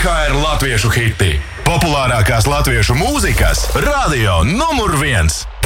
AHR latviešu hiti. Populārākās latviešu mūzikas radio numur 1.